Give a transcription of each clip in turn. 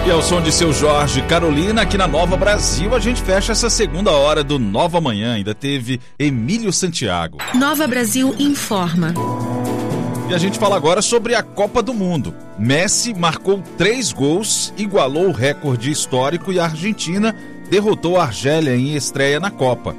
E ao som de Seu Jorge Carolina, aqui na Nova Brasil, a gente fecha essa segunda hora do Nova Manhã. Ainda teve Emílio Santiago. Nova Brasil informa. E a gente fala agora sobre a Copa do Mundo. Messi marcou 3 gols, igualou o recorde histórico e a Argentina derrotou a Argélia em estreia na Copa.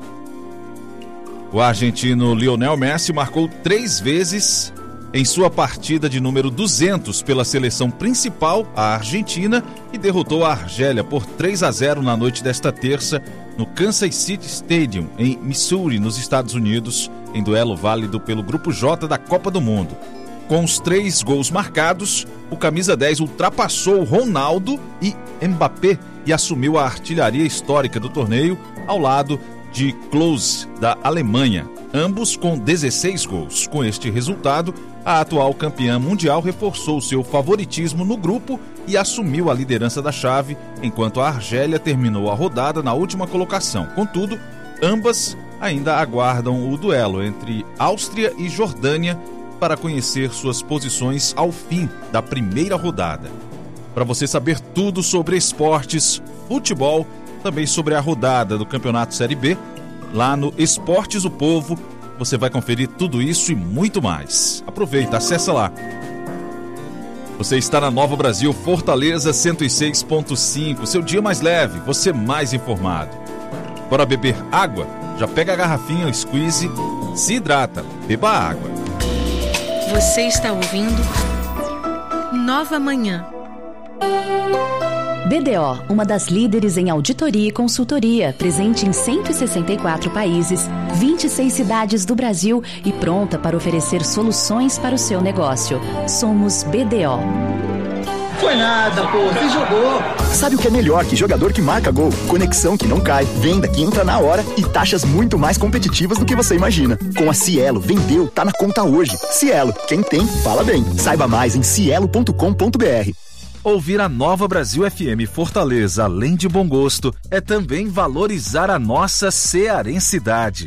O argentino Lionel Messi marcou 3 vezes em sua partida de número 200 pela seleção principal, a Argentina, e derrotou a Argélia por 3-0 na noite desta terça no Kansas City Stadium, em Missouri, nos Estados Unidos, em duelo válido pelo Grupo J da Copa do Mundo. Com os 3 gols marcados, o camisa 10 ultrapassou Ronaldo e Mbappé e assumiu a artilharia histórica do torneio ao lado de Klose, da Alemanha, ambos com 16 gols. Com este resultado, a atual campeã mundial reforçou seu favoritismo no grupo e assumiu a liderança da chave, enquanto a Argélia terminou a rodada na última colocação. Contudo, ambas ainda aguardam o duelo entre Áustria e Jordânia para conhecer suas posições ao fim da primeira rodada. Para você saber tudo sobre esportes, futebol, também sobre a rodada do Campeonato Série B, lá no Esportes o Povo, você vai conferir tudo isso e muito mais. Aproveita, acessa lá. Você está na Nova Brasil, Fortaleza 106.5. Seu dia mais leve, você mais informado. Bora beber água? Já pega a garrafinha, squeeze, se hidrata, beba água. Você está ouvindo Nova Manhã. BDO, uma das líderes em auditoria e consultoria, presente em 164 países, 26 cidades do Brasil e pronta para oferecer soluções para o seu negócio. Somos BDO. Foi nada, pô, você jogou. Sabe o que é melhor que jogador que marca gol? Conexão que não cai, venda que entra na hora e taxas muito mais competitivas do que você imagina. Com a Cielo, vendeu, tá na conta hoje. Cielo, quem tem, fala bem. Saiba mais em cielo.com.br. Ouvir a Nova Brasil FM Fortaleza, além de bom gosto, é também valorizar a nossa cearensidade.